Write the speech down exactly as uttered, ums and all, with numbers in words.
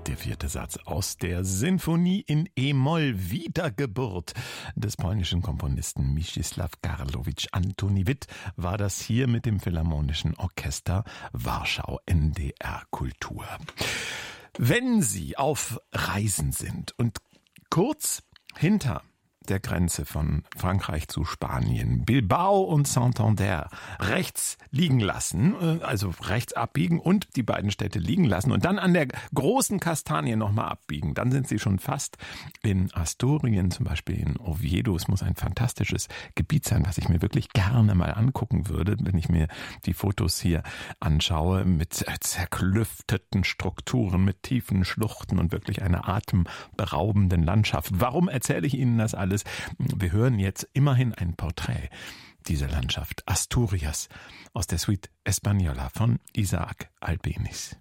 Der vierte Satz aus der Sinfonie in E-Moll Wiedergeburt des polnischen Komponisten Mieczysław Karlowicz Antoniewicz war das hier mit dem Philharmonischen Orchester Warschau N D R Kultur. Wenn Sie auf Reisen sind und kurz hinter der Grenze von Frankreich zu Spanien, Bilbao und Santander rechts liegen lassen, also rechts abbiegen und die beiden Städte liegen lassen und dann an der großen Kastanie nochmal abbiegen, dann sind Sie schon fast in Asturien, zum Beispiel in Oviedo. Es muss ein fantastisches Gebiet sein, was ich mir wirklich gerne mal angucken würde, wenn ich mir die Fotos hier anschaue, mit zerklüfteten Strukturen, mit tiefen Schluchten und wirklich einer atemberaubenden Landschaft. Warum erzähle ich Ihnen das alles? Wir hören jetzt immerhin ein Porträt dieser Landschaft, Asturias, aus der Suite Española von Isaac Albéniz.